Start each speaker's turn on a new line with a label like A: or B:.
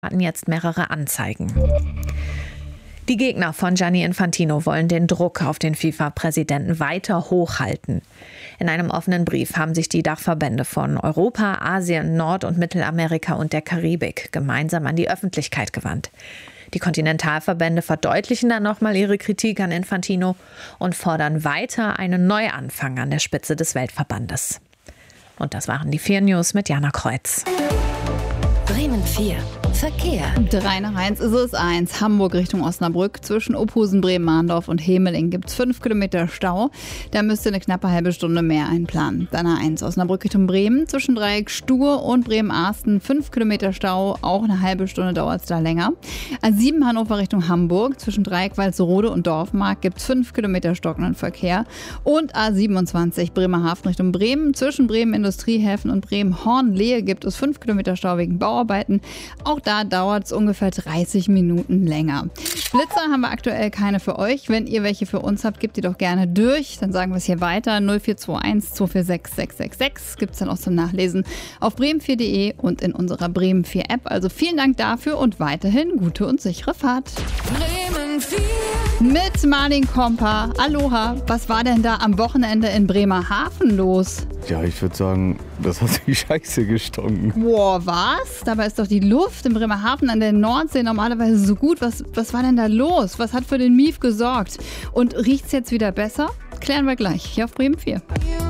A: hatten jetzt mehrere Anzeigen. Die Gegner von Gianni Infantino wollen den Druck auf den FIFA-Präsidenten weiter hochhalten. In einem offenen Brief haben sich die Dachverbände von Europa, Asien, Nord- und Mittelamerika und der Karibik gemeinsam an die Öffentlichkeit gewandt. Die Kontinentalverbände verdeutlichen dann nochmal ihre Kritik an Infantino und fordern weiter einen Neuanfang an der Spitze des Weltverbandes. Und das waren die 4 News mit Jana Kreuz.
B: Bremen 4. Verkehr.
C: 3:1 ist es 1. Hamburg Richtung Osnabrück. Zwischen Ophusen, Bremen-Mahndorf und Hemeling gibt es 5 Kilometer Stau. Da müsst ihr eine knappe halbe Stunde mehr einplanen. Dann A1 Osnabrück Richtung Bremen. Zwischen Dreieck Stur und Bremen-Arsten 5 Kilometer Stau. Auch eine halbe Stunde dauert es da länger. A7 Hannover Richtung Hamburg. Zwischen Dreieck Walsrode und Dorfmark gibt es 5 Kilometer stockenden Verkehr. Und A27 Bremerhaven Richtung Bremen. Zwischen Bremen Industriehäfen und Bremen-Hornlehe gibt es 5 Kilometer Stau wegen Bauarbeiten. Auch da dauert es ungefähr 30 Minuten länger. Blitzer haben wir aktuell keine für euch. Wenn ihr welche für uns habt, gebt die doch gerne durch. Dann sagen wir es hier weiter. 0421 246 666 gibt es dann auch zum Nachlesen auf bremen4.de und in unserer Bremen 4 App. Also vielen Dank dafür und weiterhin gute und sichere Fahrt.
B: Bremen 4.
C: Mit Martin Kompa. Aloha, was war denn da am Wochenende in Bremerhaven los?
D: Ja, ich würde sagen, das hat die Scheiße gestunken.
C: Boah, was? Dabei ist doch die Luft in Bremerhaven an der Nordsee normalerweise so gut. Was war denn da los? Was hat für den Mief gesorgt? Und riecht's jetzt wieder besser? Klären wir gleich hier auf Bremen 4.